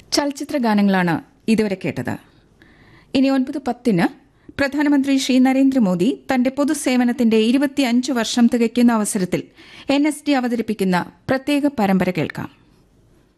ചലച്ചിത്ര ഗാനങ്ങളാണ് ഇതുവരെ കേട്ടത്. ഇനി 9:10 പ്രധാനമന്ത്രി ശ്രീ നരേന്ദ്രമോദി തന്റെ പൊതുസേവനത്തിന്റെ 25 വർഷം തികയ്ക്കുന്ന അവസരത്തിൽ NSD അവതരിപ്പിക്കുന്ന പ്രത്യേക പരമ്പര കേൾക്കാം.